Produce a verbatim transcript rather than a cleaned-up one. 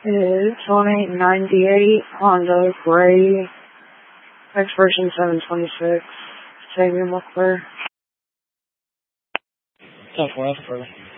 is twenty ninety-eight Honda Gray, expiration seven twenty-six, Samuel Muckler. ten four, that's perfect.